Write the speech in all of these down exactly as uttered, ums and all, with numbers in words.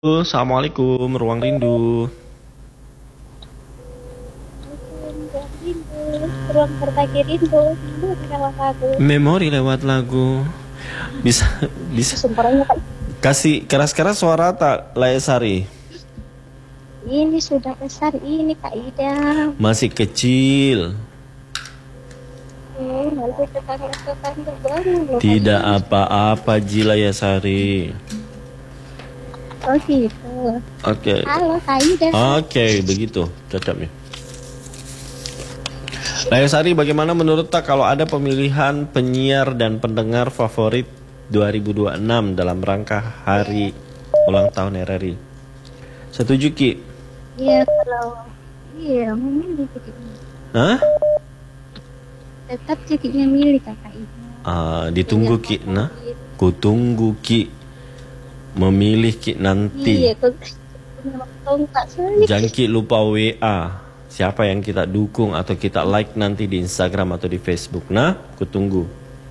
Halo, Assalamualaikum, Ruang Rindu. Ruang rindu, ruang berbagi rindu, memori lewat lagu. Memori lewat lagu. Bisa bisa Sumbernya Kak. kasih keras-keras suara tak, Laesari? Ini sudah besar ini Kak Ida. Masih kecil. Oh, nanti tetangga-tetangga bangun loh Kak Tidak Ida. apa-apa, Jila Yasari. Oh gitu. Oke. Halo Kak Ida. Oke, begitu cocoknya. Laesari, bagaimana menurut tak kalau ada pemilihan penyiar dan pendengar favorit dua ribu dua puluh enam dalam rangka hari ulang tahun R R I? Setuju, Ki? Iya kalau iya memilih jadinya. Hah? Tetap jadinya milik Kak Ida. Ah, ditunggu, Penyiar Ki. Nah, favorit. kutunggu, Ki. Memilih, Ki, nanti. Iya, kok punya tongkat soalnya. Jangan, Ki, lupa W A. Siapa yang kita dukung atau kita like nanti di Instagram atau di Facebook. Nah, kutunggu.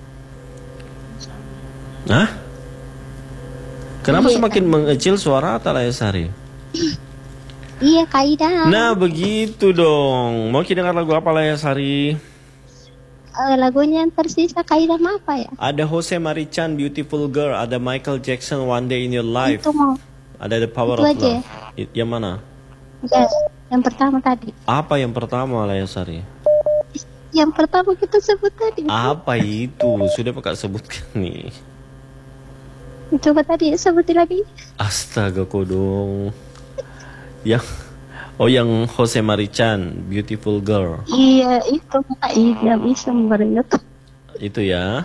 Nah? Kenapa Iya, semakin Kak. mengecil suara Talayasari? Iya Kak Ida. Nah, begitu dong. Mau kita dengar lagu apa, Layasari? Eh, lagunya yang tersisa Kak Ida apa ya? Ada Jose Marichan, Beautiful Girl. Ada Michael Jackson, One Day in Your Life. Itu mau Ada The Power itu of aja. Love. I- Yang mana? Ya, yang pertama tadi. Apa yang pertama, Layasari? Yang pertama kita sebut tadi. Apa itu? Sudah Pak sebutkan nih. Coba tadi sebutin lagi. Astaga kodong. Yang Oh, yang Jose Marichan, Beautiful Girl. Iya, itu Kak Ida bisa memberinya. Itu ya.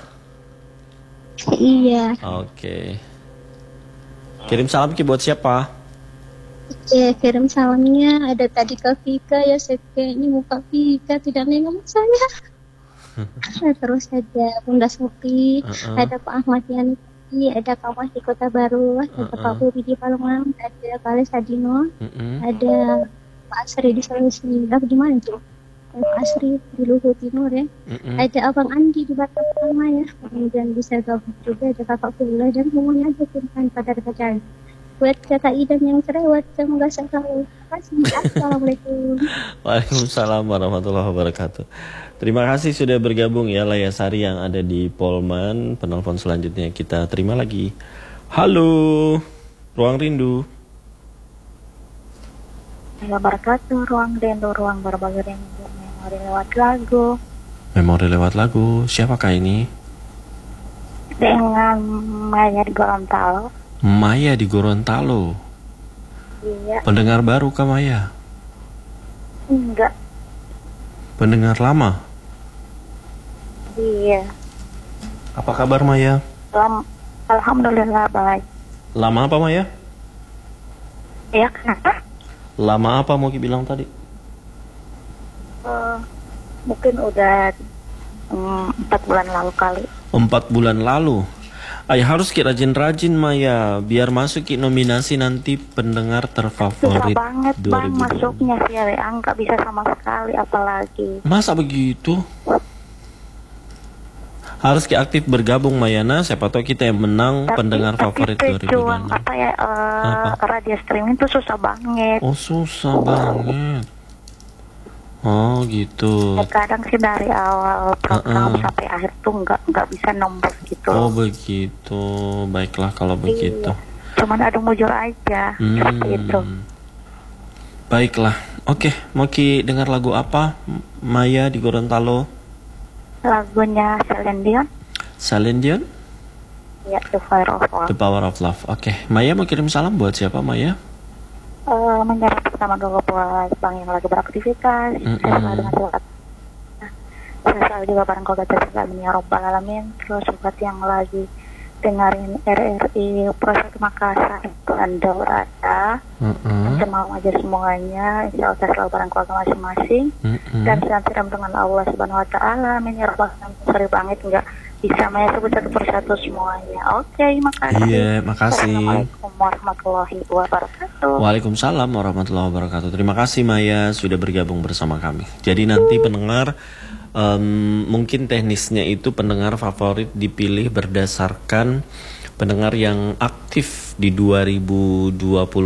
Iya. Oke. Kirim salam Ki buat siapa? Oke, kirim salamnya ada tadi ke Vika ya, saya kayaknya muka Vika tidak nengok saya. Terus ada Bunda Sofi, Uh-uh. ada Pak Ahmad Yani, ada Kak Mas di Kota Baru, ada Uh-uh. Pak Budi di Palembang, ada Kales Sadino, Mm-mm. ada Pak Asri di Sulawesi. Lah di mana tuh? Ada Pak Asri di Luhut Timur ya. Mm-mm. Ada Abang Andi di Batam Pertama ya. Kemudian bisa gabung juga ada Kakak Pula dan semuanya aja kirimkan pada kerjaan. Buat Kakak Idan yang cerewet, semoga selalu. Terima kasih. Assalamualaikum. Waalaikumsalam warahmatullahi wabarakatuh. Terima kasih sudah bergabung ya, Layasari yang ada di Polman. Penelpon selanjutnya kita terima lagi. Halo, Ruang Rindu. Wabarakatuh, ruang rindu, ruang berbagi rindu, memori lewat lagu. Memori lewat lagu. Siapakah ini? Dengan Maya di Gorontalo. Maya di Gorontalo. Iya, Pendengar baru kah Maya? enggak. Pendengar lama. Iya. Apa kabar Maya? Lam, Alhamdulillah baik. Lama apa Maya? Ya, kenapa? Lama apa mau bilang tadi? Eh, mungkin udah mm, empat bulan lalu kali. Empat bulan lalu. Ay, harus ki rajin-rajin Maya biar masuk ki nominasi nanti pendengar Susah terfavorit banget bang dua ribu dua puluh. masuknya via W A, nggak bisa sama sekali apalagi. Masa begitu? Harus ki aktif bergabung Mayana, siapa tahu kita yang menang pendengar favorit dua ribu dua puluh pejuang enam. apa ya eh, Apa? radio streaming tuh susah banget. Oh, susah banget. Oh, gitu. Kadang sih dari awal program Uh-uh. sampai akhir tuh nggak nggak bisa nembus gitu. Oh, begitu. Baiklah kalau begitu. Iya. Cuman ada mujur aja seperti itu. Hmm. Baiklah. Oke, mau ki dengar lagu apa? Maya di Gorontalo. Lagunya Celine Dion, Celine Dion, ya The Fire of Love. The Power of Love. Oke, Maya mau kirim salam buat siapa Maya? Eh, menyerap pertama dulu buat bang yang lagi beraktivitas. Mm-mm. Saya selalu dengan surat. Nah, saya selalu juga barang kau kata alamin ya robbal alamin. Terus buat yang lagi dengerin R R I Proses Makassar dan Daurata. Mm-mm. Semau aja semuanya, insya Allah selalu barang keluarga masing-masing. Mm-mm. Dan senantiasa dengan Allah Subhanahu Wa Taala. Amin ya robbal alamin. Sorry banget nggak bisa Maya sebut satu persatu semuanya. Oke, makasih. Iya, makasih. Assalamualaikum warahmatullahi wabarakatuh. Waalaikumsalam warahmatullahi wabarakatuh. Terima kasih Maya sudah bergabung bersama kami. Jadi nanti pendengar um, mungkin teknisnya itu pendengar favorit dipilih berdasarkan pendengar yang aktif di dua ribu dua puluh